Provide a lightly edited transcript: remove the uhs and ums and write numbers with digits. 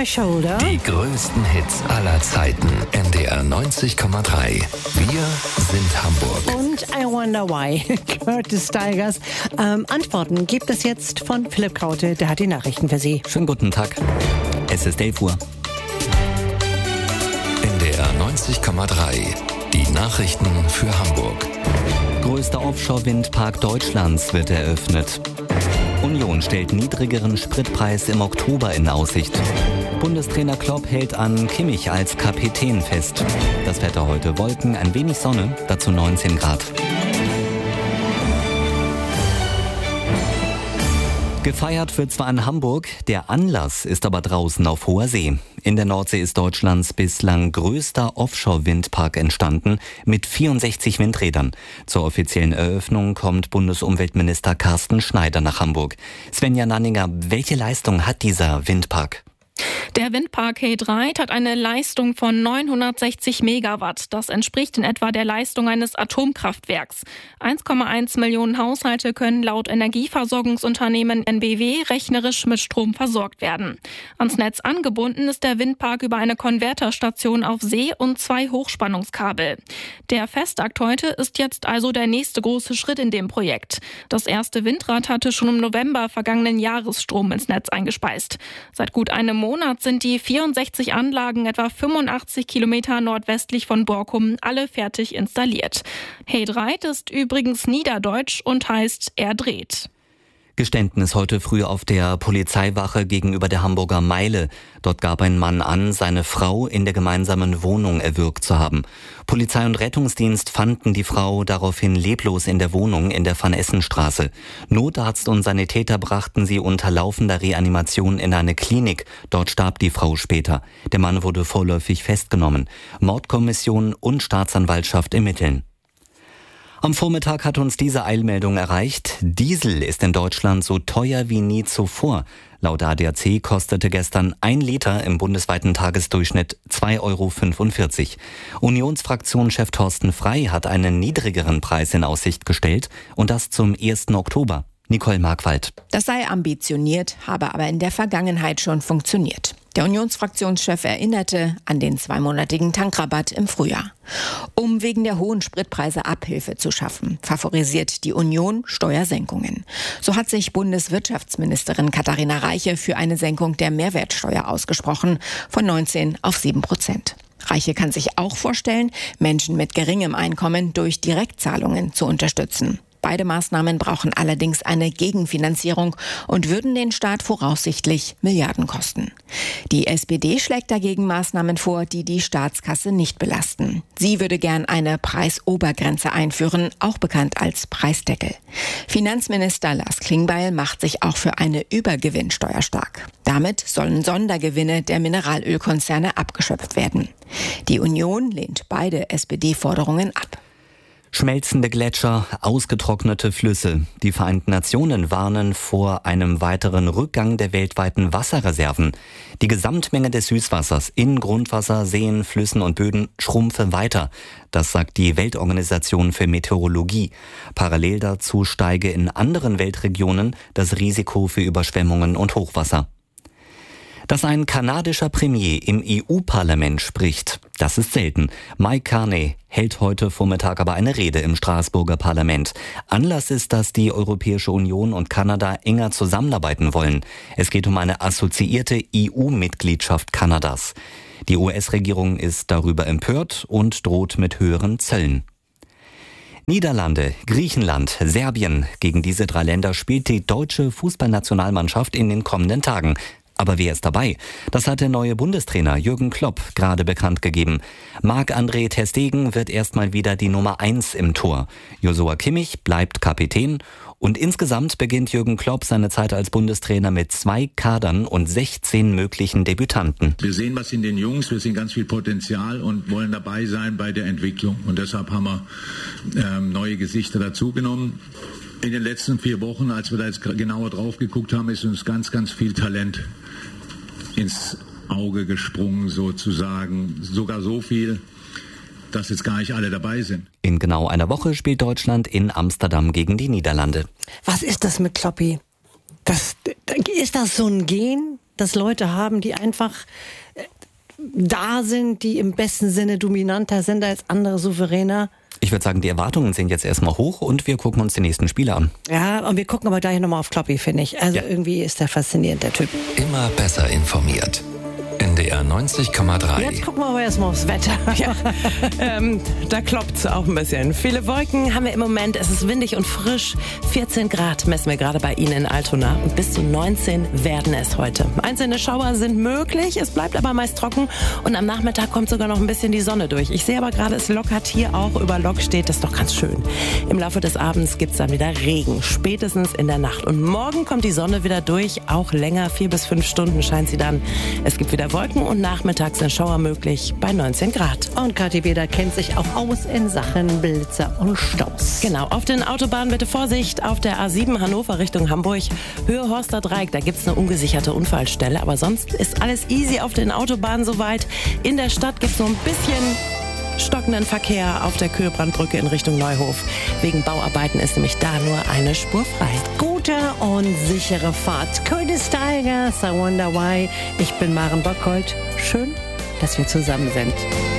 My Shoulder. Die größten Hits aller Zeiten. NDR 90,3. Wir sind Hamburg. Und I Wonder Why. Curtis Stigers. Antworten gibt es jetzt von Philipp Kraute. Der hat die Nachrichten für Sie. Schönen guten Tag. Es ist 11 Uhr. NDR 90,3. Die Nachrichten für Hamburg. Größter Offshore-Windpark Deutschlands wird eröffnet. Union stellt niedrigeren Spritpreis im Oktober in Aussicht. Bundestrainer Klopp hält an Kimmich als Kapitän fest. Das Wetter heute: Wolken, ein wenig Sonne, dazu 19 Grad. Gefeiert wird zwar in Hamburg, der Anlass ist aber draußen auf hoher See. In der Nordsee ist Deutschlands bislang größter Offshore-Windpark entstanden mit 64 Windrädern. Zur offiziellen Eröffnung kommt Bundesumweltminister Carsten Schneider nach Hamburg. Svenja Nanninger, welche Leistung hat dieser Windpark? Der Windpark He Dreiht hat eine Leistung von 960 Megawatt. Das entspricht in etwa der Leistung eines Atomkraftwerks. 1,1 Millionen Haushalte können laut Energieversorgungsunternehmen NBW rechnerisch mit Strom versorgt werden. Ans Netz angebunden ist der Windpark über eine Konverterstation auf See und 2 Hochspannungskabel. Der Festakt heute ist jetzt also der nächste große Schritt in dem Projekt. Das erste Windrad hatte schon im November vergangenen Jahres Strom ins Netz eingespeist. Seit gut einem Monat sind die 64 Anlagen etwa 85 Kilometer nordwestlich von Borkum alle fertig installiert. He Dreiht ist übrigens niederdeutsch und heißt er dreht. Geständnis heute früh auf der Polizeiwache gegenüber der Hamburger Meile. Dort gab ein Mann an, seine Frau in der gemeinsamen Wohnung erwürgt zu haben. Polizei und Rettungsdienst fanden die Frau daraufhin leblos in der Wohnung in der Van-Essen-Straße. Notarzt und Sanitäter brachten sie unter laufender Reanimation in eine Klinik. Dort starb die Frau später. Der Mann wurde vorläufig festgenommen. Mordkommission und Staatsanwaltschaft ermitteln. Am Vormittag hat uns diese Eilmeldung erreicht. Diesel ist in Deutschland so teuer wie nie zuvor. Laut ADAC kostete gestern 1 Liter im bundesweiten Tagesdurchschnitt 2,45 €. Unionsfraktionschef Thorsten Frey hat einen niedrigeren Preis in Aussicht gestellt und das zum 1. Oktober. Nicole Markwald. Das sei ambitioniert, habe aber in der Vergangenheit schon funktioniert. Der Unionsfraktionschef erinnerte an den 2-monatigen Tankrabatt im Frühjahr. Um wegen der hohen Spritpreise Abhilfe zu schaffen, favorisiert die Union Steuersenkungen. So hat sich Bundeswirtschaftsministerin Katharina Reiche für eine Senkung der Mehrwertsteuer ausgesprochen, von 19 auf 7%. Reiche kann sich auch vorstellen, Menschen mit geringem Einkommen durch Direktzahlungen zu unterstützen. Beide Maßnahmen brauchen allerdings eine Gegenfinanzierung und würden den Staat voraussichtlich Milliarden kosten. Die SPD schlägt dagegen Maßnahmen vor, die die Staatskasse nicht belasten. Sie würde gern eine Preisobergrenze einführen, auch bekannt als Preisdeckel. Finanzminister Lars Klingbeil macht sich auch für eine Übergewinnsteuer stark. Damit sollen Sondergewinne der Mineralölkonzerne abgeschöpft werden. Die Union lehnt beide SPD-Forderungen ab. Schmelzende Gletscher, ausgetrocknete Flüsse. Die Vereinten Nationen warnen vor einem weiteren Rückgang der weltweiten Wasserreserven. Die Gesamtmenge des Süßwassers in Grundwasser, Seen, Flüssen und Böden schrumpfe weiter. Das sagt die Weltorganisation für Meteorologie. Parallel dazu steige in anderen Weltregionen das Risiko für Überschwemmungen und Hochwasser. Dass ein kanadischer Premier im EU-Parlament spricht, das ist selten. Mike Carney hält heute Vormittag aber eine Rede im Straßburger Parlament. Anlass ist, dass die Europäische Union und Kanada enger zusammenarbeiten wollen. Es geht um eine assoziierte EU-Mitgliedschaft Kanadas. Die US-Regierung ist darüber empört und droht mit höheren Zöllen. Niederlande, Griechenland, Serbien. Gegen diese 3 Länder spielt die deutsche Fußballnationalmannschaft in den kommenden Tagen. Aber wer ist dabei? Das hat der neue Bundestrainer Jürgen Klopp gerade bekannt gegeben. Marc-André ter Stegen wird erstmal wieder die Nummer 1 im Tor. Joshua Kimmich bleibt Kapitän. Und insgesamt beginnt Jürgen Klopp seine Zeit als Bundestrainer mit 2 Kadern und 16 möglichen Debütanten. Wir sehen was in den Jungs, wir sehen ganz viel Potenzial und wollen dabei sein bei der Entwicklung. Und deshalb haben wir neue Gesichter dazugenommen. In den letzten 4 Wochen, als wir da jetzt genauer drauf geguckt haben, ist uns ganz, ganz viel Talent ins Auge gesprungen sozusagen. Sogar so viel, dass jetzt gar nicht alle dabei sind. In genau einer Woche spielt Deutschland in Amsterdam gegen die Niederlande. Was ist das mit Kloppi? Ist das so ein Gen, das Leute haben, die einfach da sind, die im besten Sinne dominanter sind als andere Souveräner? Ich würde sagen, die Erwartungen sind jetzt erstmal hoch und wir gucken uns die nächsten Spiele an. Ja, und wir gucken aber gleich nochmal auf Kloppi, finde ich. Also irgendwie ist der faszinierend, der Typ. Immer besser informiert. NDR 90,3. Jetzt gucken wir aber erstmal aufs Wetter. Ja, da kloppt es auch ein bisschen. Viele Wolken haben wir im Moment. Es ist windig und frisch. 14 Grad messen wir gerade bei Ihnen in Altona. Und bis zu 19 werden es heute. Einzelne Schauer sind möglich. Es bleibt aber meist trocken. Und am Nachmittag kommt sogar noch ein bisschen die Sonne durch. Ich sehe aber gerade, es lockert hier auch. Über Lock steht. Das ist doch ganz schön. Im Laufe des Abends gibt es dann wieder Regen. Spätestens in der Nacht. Und morgen kommt die Sonne wieder durch. Auch länger. 4 bis 5 Stunden scheint sie dann. Es gibt wieder Wolken und nachmittags sind Schauer möglich bei 19 Grad. Und Kathi Beder kennt sich auch aus in Sachen Blitzer und Staus. Genau, auf den Autobahnen bitte Vorsicht. Auf der A7 Hannover Richtung Hamburg, Höhe Horster Dreieck, da gibt es eine ungesicherte Unfallstelle. Aber sonst ist alles easy auf den Autobahnen soweit. In der Stadt gibt es nur ein bisschen stockenden Verkehr auf der Kühlbrandbrücke in Richtung Neuhof. Wegen Bauarbeiten ist nämlich da nur eine Spur frei. Gute und sichere Fahrt. Curtis Tigers, I Wonder Why. Ich bin Maren Bockholt. Schön, dass wir zusammen sind.